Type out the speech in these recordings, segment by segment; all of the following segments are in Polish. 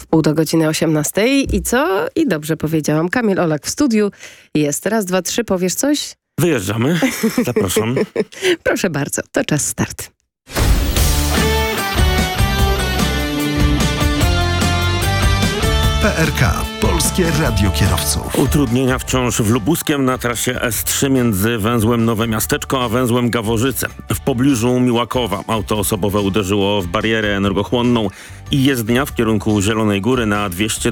Pół do godziny 18. I co? I dobrze powiedziałam. Kamil Olak w studiu jest. Raz, dwa, trzy. Powiesz coś? Wyjeżdżamy. Zapraszam. Proszę bardzo. To czas start. PRK. Polskie Radio Kierowców. Utrudnienia wciąż w Lubuskiem na trasie S3 między węzłem Nowe Miasteczko a węzłem Gaworzyce. W pobliżu Miłakowa auto osobowe uderzyło w barierę energochłonną i jezdnia w kierunku Zielonej Góry na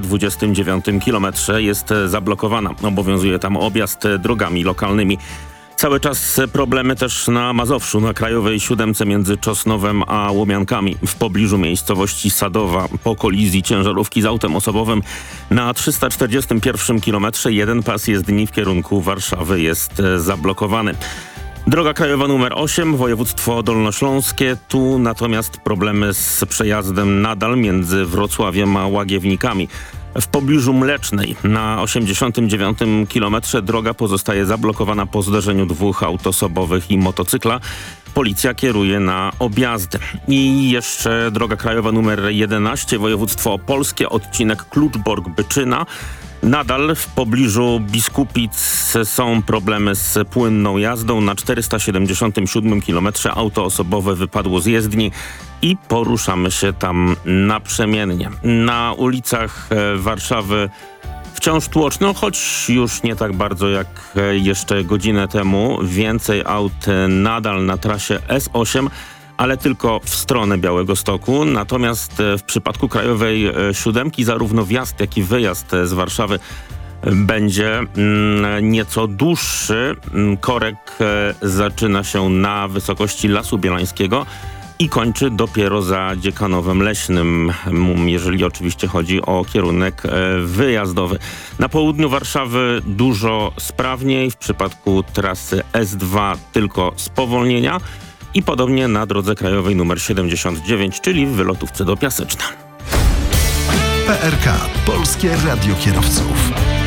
229 km jest zablokowana. Obowiązuje tam objazd drogami lokalnymi. Cały czas problemy też na Mazowszu, na Krajowej Siódemce między Czosnowem a Łomiankami. W pobliżu miejscowości Sadowa po kolizji ciężarówki z autem osobowym na 341 km jeden pas jezdni w kierunku Warszawy jest zablokowany. Droga krajowa numer 8, województwo dolnośląskie. Tu natomiast problemy z przejazdem nadal między Wrocławiem a Łagiewnikami. W pobliżu Mlecznej na 89 km droga pozostaje zablokowana po zderzeniu dwóch aut osobowych i motocykla. Policja kieruje na objazdy. I jeszcze droga krajowa numer 11, województwo opolskie, odcinek Kluczbork-Byczyna. Nadal w pobliżu Biskupic są problemy z płynną jazdą. Na 477 km auto osobowe wypadło z jezdni i poruszamy się tam naprzemiennie. Na ulicach Warszawy wciąż tłoczno, choć już nie tak bardzo jak jeszcze godzinę temu. Więcej aut nadal na trasie S8, ale tylko w stronę Białegostoku. Natomiast w przypadku Krajowej Siódemki zarówno wjazd, jak i wyjazd z Warszawy będzie nieco dłuższy. Korek zaczyna się na wysokości Lasu Bielańskiego i kończy dopiero za Dziekanowem Leśnym, jeżeli oczywiście chodzi o kierunek wyjazdowy. Na południu Warszawy dużo sprawniej, w przypadku trasy S2 tylko spowolnienia i podobnie na drodze krajowej nr 79, czyli w wylotówce do Piaseczna. PRK. Polskie Radio Kierowców.